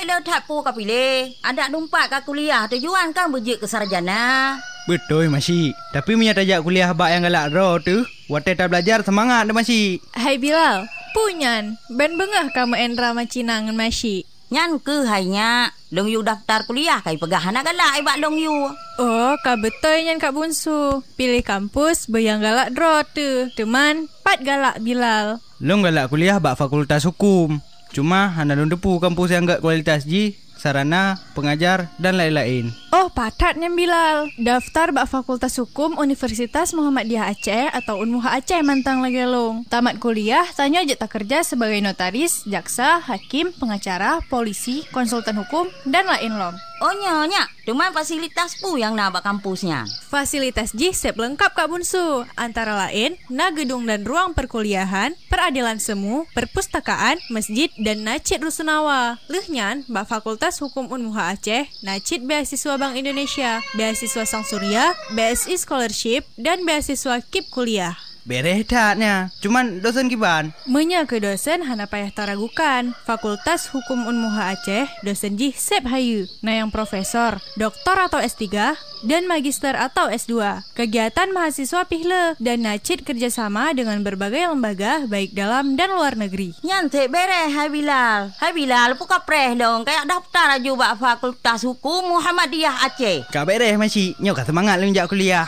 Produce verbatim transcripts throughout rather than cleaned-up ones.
lo tak pu ka pilih. Ada numpak ka kuliah tujuan kan berjik ke sarjana. Betul Masih. Tapi punya tajak kuliah bak yang galak draw tu, watai tak belajar semangat dah Masih. Hai Bilal, punyan. Ben bengah kamu Endra macinangan Masih. Nyan ke hainya long yu daftar kuliah kai pegah anak galak ibak long yu. Oh, ka betul nyan Kak Bunsu. Pilih kampus bayang galak draw tu. Teman, pat galak Bilal. Long galak kuliah bak fakultas hukum. Cuma hana long depu kampus yang gak kualitas ji, sarana, pengajar dan lain-lain. Oh, patatnya Bilal. Daftar bak Fakultas Hukum Universitas Muhammadiyah Aceh atau Unmuha Aceh mantang lagi long. Tamat kuliah, tanya aja tak kerja sebagai notaris, jaksa, hakim, pengacara, polisi, konsultan hukum dan lain lom. Oh nyonya, cuma fasilitas pu yang nak bak kampusnya. Fasilitas J I S E P lengkap Kak Bunsu. Antara lain, na gedung dan ruang perkuliahan, peradilan semu, perpustakaan, masjid dan nacit rusunawa. Lehnyan, bak Fakultas Hukum Unmuha Aceh, nacit beasiswa Bank Indonesia, beasiswa Sang Surya, B S I Scholarship dan beasiswa K I P kuliah. Bereh taknya, cuman dosen kiban. Menya ke dosen hana payah taragukan. Fakultas Hukum Unmuha Aceh, dosen J I S E P hayu. Nah yang profesor, doktor atau S tiga dan magister atau S dua. Kegiatan mahasiswa pihle dan nacit kerjasama dengan berbagai lembaga baik dalam dan luar negeri. Nyantik bereh hai Bilal. Hai Bilal puka preh dong kayak daftar aja bak Fakultas Hukum Muhammadiyah Aceh. Kak bereh Masih, nyok ka semangat lu jak kuliah.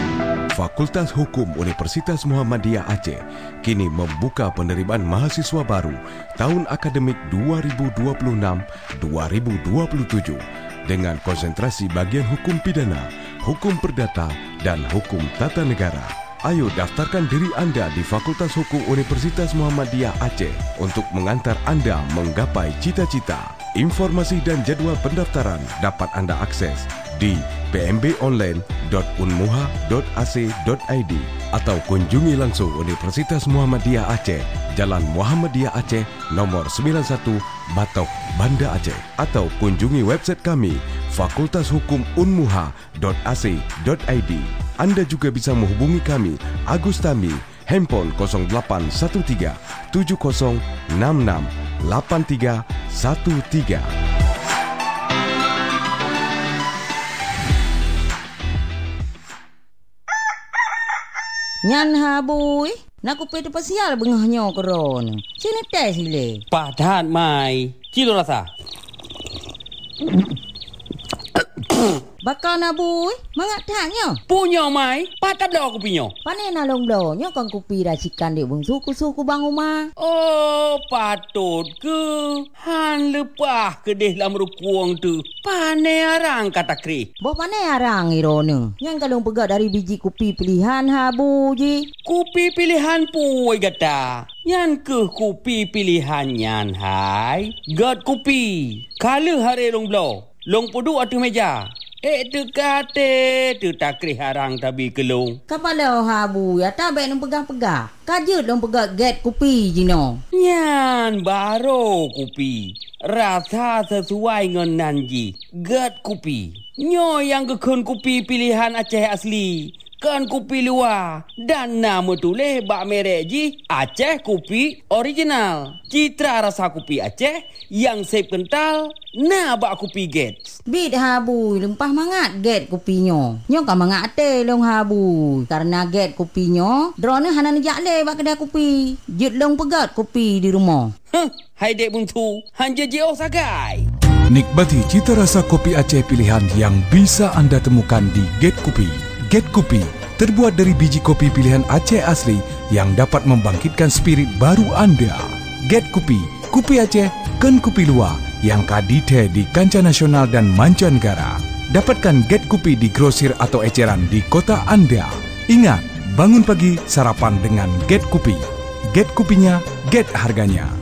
Fakultas Hukum Universitas Muhammadiyah Aceh kini membuka penerimaan mahasiswa baru tahun akademik dua ribu dua puluh enam dua ribu dua puluh tujuh dengan konsentrasi bagian hukum pidana, hukum perdata, dan hukum tata negara. Ayo daftarkan diri anda di Fakultas Hukum Universitas Muhammadiyah Aceh untuk mengantar anda menggapai cita-cita. Informasi dan jadual pendaftaran dapat anda akses di p m b online dot unmuha dot a c dot i d atau kunjungi langsung Universitas Muhammadiyah Aceh, Jalan Muhammadiyah Aceh, nomor sembilan puluh satu, Batok, Banda Aceh, atau kunjungi website kami fakultas hukum unmuha dot a c dot i d. Anda juga bisa menghubungi kami Agus Tami, handphone kosong delapan satu tiga tujuh kosong enam enam delapan tiga satu tiga. Nyan habui, nak kupi tu pasial bengahnya keron. Sini tes sile. Padat mai, kilo rasa. Bakal nabui, mangat taknya. Punya mai, padat dah aku punya. Pane nalong blonyo kan kupi racikan di bung suku-suku bang rumah. Oh, patut ke? Han lepah ke deh dalam rukuang tu. Pane arang kata kri. Boh pane arang irone. Yang kalong pegat dari biji kupi pilihan habu ji. Kupi pilihan puai gata. Yang ke kupi pilihan nyan hai. Gat kupi. Kala hari long blo. Long pudu atas meja. Eh tu kate tu tak kri harang tabi kelong. Kapala habu ya tak baik nang pegang-pegang. Kajut dong pegang get kupi jino. Nyan baro kupi. Rasa sesuai dengan nanji. Get kupi. Nyo yang kekun kupi pilihan Aceh asli. Kan kupi luar. Dan nama tulis bak merek ji Aceh Kupi Original. Citra rasa kupi Aceh yang sep kental. Nah bak kupi get. Bit habu lempah mangat get kupinyo. Nyo kan mangat ate long habu. Karena get kupinyo, drone hana nejak le bak kedai kupi. Jut long pegat kupi di rumah. Huh, hai dek buntu. Hanja jauh sagai. Nikmati cita rasa kopi Aceh pilihan yang bisa anda temukan di Get Kopi. Get Kopi terbuat dari biji kopi pilihan Aceh asli yang dapat membangkitkan spirit baru anda. Get Kopi, kopi Aceh, kan kopi luar yang kadite di kancah nasional dan mancanegara. Dapatkan Get Kopi di grosir atau eceran di kota anda. Ingat, bangun pagi sarapan dengan Get Kopi. Get Kopinya, get harganya.